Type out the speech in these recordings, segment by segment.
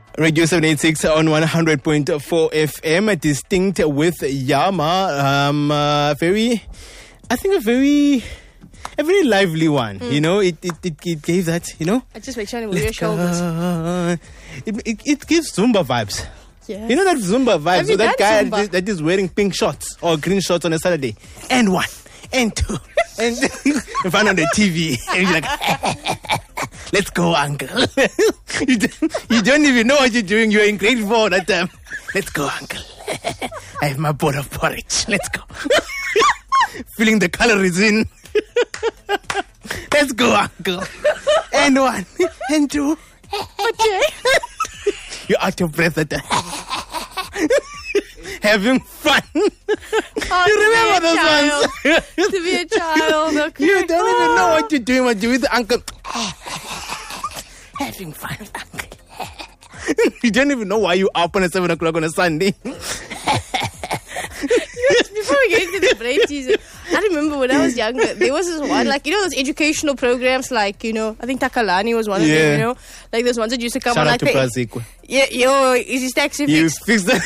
Radio 786 on 100.4 FM, distinct with Yama. A very lively one. You know, it gave that, you know. I just make sure to move your shoulders. It gives Zumba vibes. Yeah. You know that Zumba vibes? So that guy Zumba? that is wearing pink shorts or green shorts on a Saturday. And one, and two, and in front of the TV. And you're like, let's go, uncle. you don't even know what you're doing. You're in grade 4 that time. Let's go, uncle. I have my bowl of porridge. Let's go. Feeling the calories in. Let's go, uncle. And one, and two. Okay. You're out of breath at that. Having fun. Oh, You remember those ones? To be a child, okay. You don't even know what you're doing. What you're with the uncle. Having fun with uncle. You don't even know why you're up on 7 o'clock on a Sunday. Before we get into the brain teaser, I remember when I was younger, there was this one, like, you know, those educational programs, like, you know, I think Takalani was one of them, you know, like those ones that used to come Shout on, out like, to Brazil. yeah, yo, is his taxi You fixed? fixed that.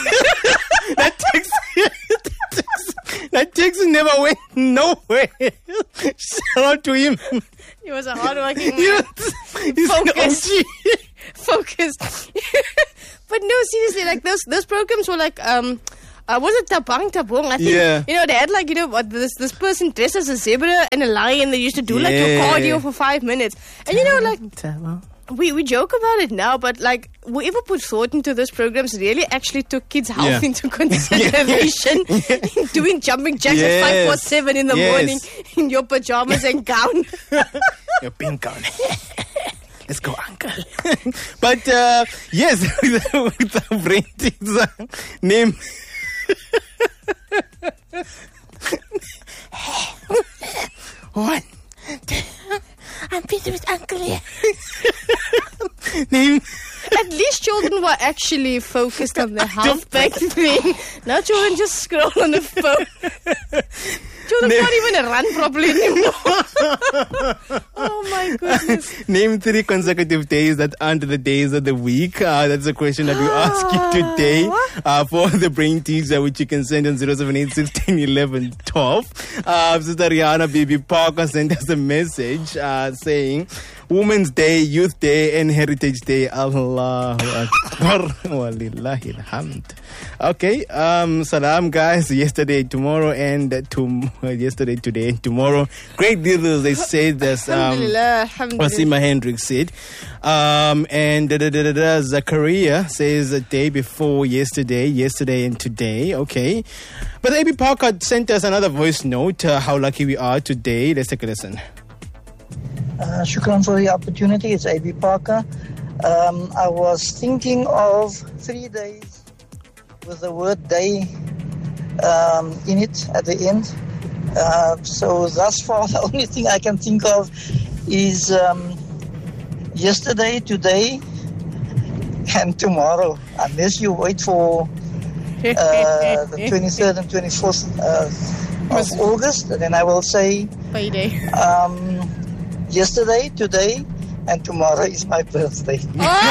That taxi never went nowhere. Shout out to him. He was a hardworking man. He's an Focus. OG. Focus. But no, seriously, like those programs were like, was it Tabang? I think. Yeah. You know, they had like, you know, what this person dressed as a zebra and a lion. They used to do like your cardio for 5 minutes. And you know, like, we joke about it now, but like, whoever put thought into those programs really actually took kids' health into consideration. Doing jumping jacks at 5:47 in the morning in your pajamas and gown. Your pink gown. Let's go, uncle. But yes, with the brain teaser name. One, two, I'm busy with uncle here. Name. At least children were actually focused on their health back then. Now children just scroll on the phone. Children can't even run properly anymore. Oh my goodness. Name 3 consecutive days that aren't the days of the week. That's a question that we ask you today for the brain teaser, which you can send on 0786 10 11 12. Sister Rihanna Baby Parker sent us a message saying, Women's Day, Youth Day, and Heritage Day. Allahu Akbar. Walillahi alhamd. Okay, salam guys. Yesterday, tomorrow, and yesterday, today, tomorrow. Great deals, they say this. Wasima Hendricks said. And Zachariah says the day before yesterday and today. Okay. But AB Parker sent us another voice note. How lucky we are today. Let's take a listen. Shukran for the opportunity. It's A.B. Parker. I was thinking of 3 days with the word day in it at the end. So thus far, the only thing I can think of is yesterday, today, and tomorrow. Unless you wait for the 23rd and 24th of August, then I will say Payday. Yesterday, today, and tomorrow is my birthday.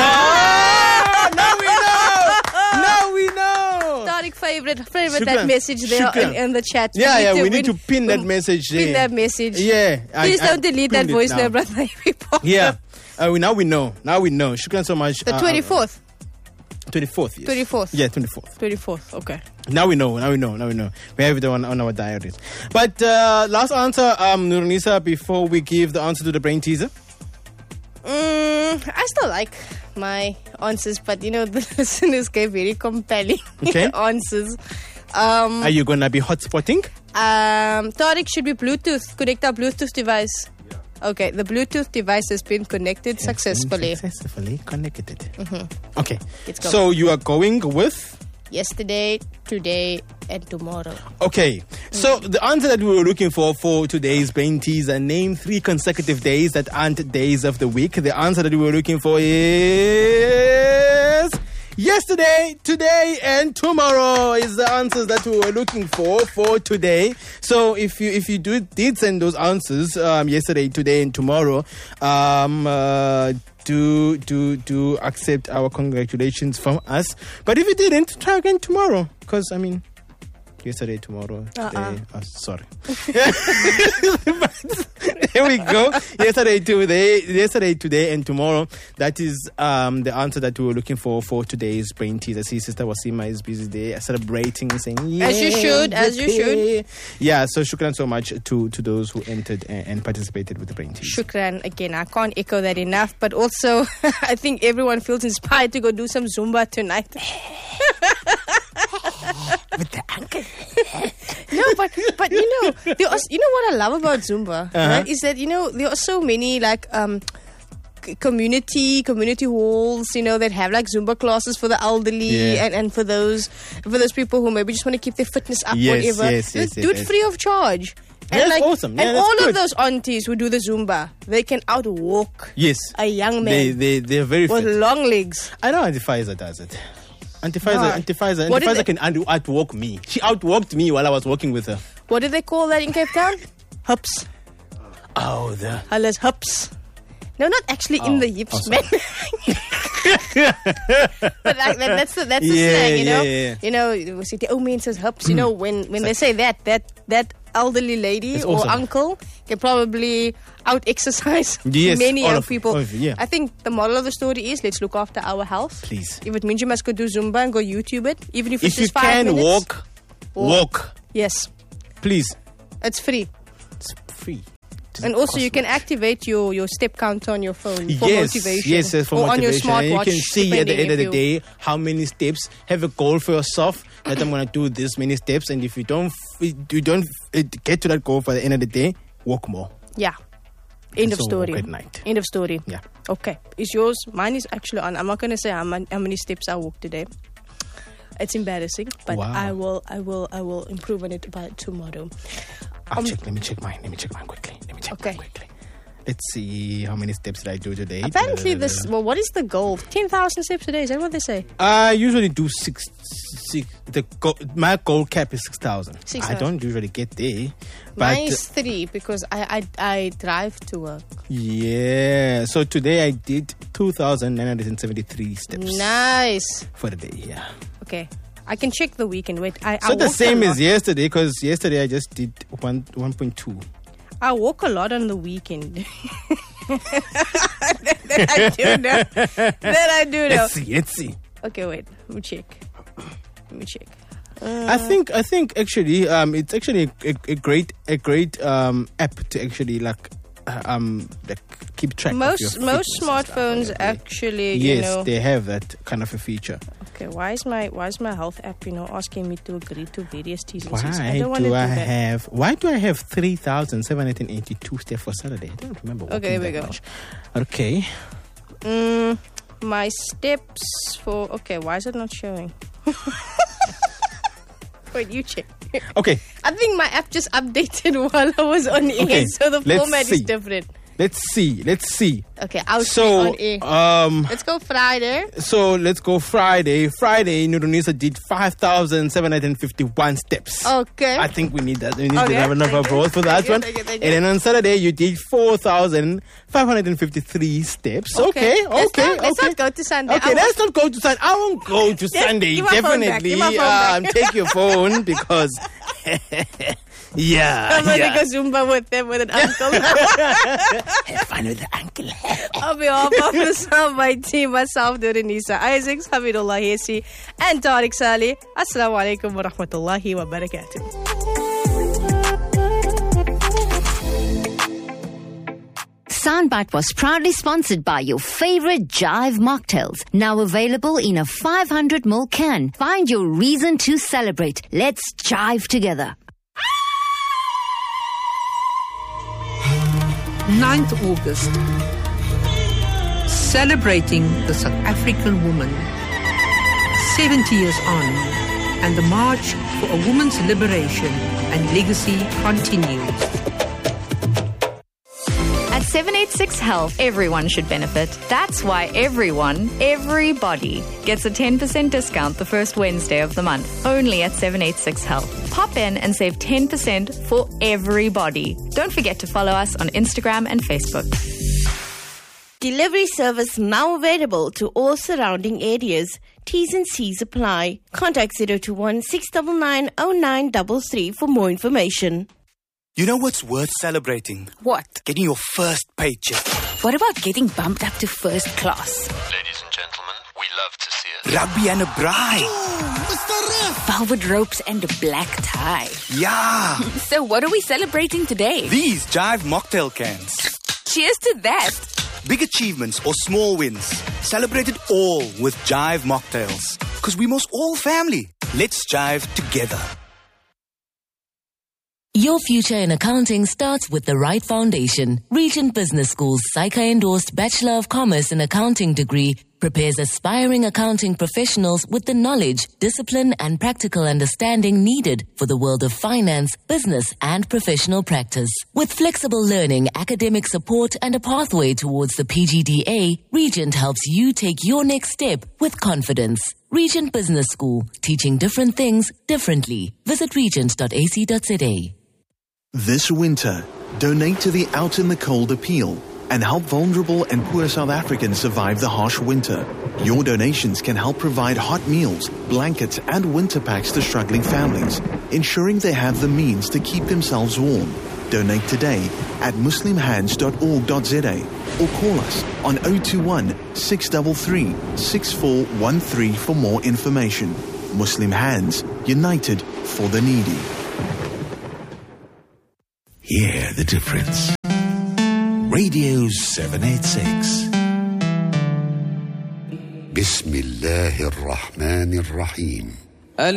Now we know. Tariq, favorite that message there in the chat. We need to pin that message there. Pin that message. Yeah. Please don't delete that voice there, brother. Yeah. Now we know. Shukran so much. The 24th. 24th, yes. 24th. Yeah, 24th. 24th, okay. Now we know. We have it on our diaries. But last answer, Nurnisa, before we give the answer to the brain teaser. I still like my answers, but you know, the listeners gave very compelling answers. Are you going to be hotspotting? Tariq should be Bluetooth. Connect our Bluetooth device. Okay, the Bluetooth device has been connected successfully. Successfully connected. Mm-hmm. Okay. Let's go. So you are going with? Yesterday, today, and tomorrow. Okay. So the answer that we were looking for today's brain teaser, name 3 consecutive days that aren't days of the week. The answer that we were looking for is yesterday, today, and tomorrow is the answers that we were looking for today. So if you did send those answers yesterday, today, and tomorrow, do accept our congratulations from us. But if you didn't, try again tomorrow. Because, I mean, yesterday, tomorrow, today. Oh, sorry. But here we go. Yesterday, today, and tomorrow. That is the answer that we were looking for today's Brain Teaser. I see Sister Wasima is busy there, celebrating and saying, yeah. As you should. Yeah, so shukran so much to those who entered and participated with the Brain Teaser. Shukran. Again, I can't echo that enough. But also, I think everyone feels inspired to go do some Zumba tonight. With the ankle. No, but you know what I love about Zumba, right? Is that there are so many like community halls, that have like Zumba classes for the elderly and for those people who maybe just want to keep their fitness up, whatever. Yes, do it free of charge. And that's awesome. Yeah, and that's all good. of those aunties who do the Zumba, they can outwalk a young man they're very with fit. long legs. I know Auntie Faiza does it. Auntie Faiza can outwalk me. She outwalked me while I was walking with her. What do they call that in Cape Town? Hups. Oh, Alles hups. No, not actually in the hips, man. But like that's the slang, we say the old man says hups. When they say that elderly lady or uncle can probably out-exercise many young people. I think the moral of the story is let's look after our health. Please. If it means you must go do Zumba and go YouTube it, even if it's just 5 minutes. If you can walk. Yes. Please. It's free. It's free. And also you can activate your step counter on your phone for motivation. Yes, for or motivation. on your smartwatch. You can see at the end of the day how many steps. Have a goal for yourself that I'm going to do this many steps. And if you don't get to that goal by the end of the day, walk more. Yeah. End of story. Walk at night. End of story. Yeah. Okay. Is yours? Mine is actually on. I'm not going to say how many steps I walked today. It's embarrassing, but I will improve on it by tomorrow. Let me check mine quickly. Let's see how many steps did I do today. Apparently what is the goal? 10,000 steps a day, is that what they say? I usually do six. My goal cap is 6,000. I don't usually get there. Mine is 3 because I drive to work. Yeah. So today I did 2,973 steps. Nice. For the day, yeah. Okay. I can check the weekend. Wait, so the same as yesterday, because yesterday I just did 1.2. I walk a lot on the weekend. That I do know. Let's see. Okay, wait. Let me check. I think actually it's actually a great app to actually like keep track of your fitness. Most smartphones actually they have that kind of a feature. Okay, why is my health app asking me to agree to various T's and C's? Why do I have 3,782 steps for Saturday? I don't remember. Okay, there we go. Much. Okay. My steps for why is it not showing? Wait, you check. Okay. I think my app just updated while I was on air, so the format is different. Let's see. Okay, I'll on air. Let's go Friday. So let's go Friday. Friday, Nurunisa did 5,751 steps. Okay. I think we need that. We need to have enough applause for that one. Thank you. And then on Saturday, you did 4,553 steps. Okay. Let's not go to Sunday. Okay, let's not go to Sunday. I won't go to Sunday. Definitely. Take your phone because... Yeah. I'm going to go Zumba with them with an uncle. Have fun with the uncle. On behalf of the Soundbite team, myself, Nurunisa Isaacs, Hamidullah Hesi, and Tariq Saleh, Assalamu alaikum wa rahmatullahi wa barakatuh. Soundbite was proudly sponsored by your favorite Jive mocktails. Now available in a 500ml can. Find your reason to celebrate. Let's jive together. 9th August, celebrating the South African woman, 70 years on, and the march for a woman's liberation and legacy continues. At 786 Health, everyone should benefit. That's why everybody gets a 10% discount the first Wednesday of the month, only at 786 Health. Pop in and save 10% for everybody. Don't forget to follow us on Instagram and Facebook. Delivery service now available to all surrounding areas. T's and C's apply. Contact 021 699 0933 for more information. You know what's worth celebrating? What? Getting your first paycheck. What about getting bumped up to first class? Ladies and gentlemen, we love to see it. Rugby and a bride. Velvet ropes and a black tie. Yeah. So what are we celebrating today? These Jive mocktail cans. Cheers to that. Big achievements or small wins. Celebrate it all with Jive mocktails. Because we must all family. Let's jive together. Your future in accounting starts with the right foundation. Regent Business School's SAICA-endorsed Bachelor of Commerce in Accounting degree prepares aspiring accounting professionals with the knowledge, discipline, and practical understanding needed for the world of finance, business, and professional practice. With flexible learning, academic support, and a pathway towards the PGDA, Regent helps you take your next step with confidence. Regent Business School, teaching different things differently. Visit regent.ac.za. This winter, donate to the Out in the Cold appeal and help vulnerable and poor South Africans survive the harsh winter. Your donations can help provide hot meals, blankets, and winter packs to struggling families, ensuring they have the means to keep themselves warm. Donate today at muslimhands.org.za or call us on 021 633 6413 for more information. Muslim Hands, united for the needy. Hear the difference. Radio 786. Bismillahir Rahmanir Rahim.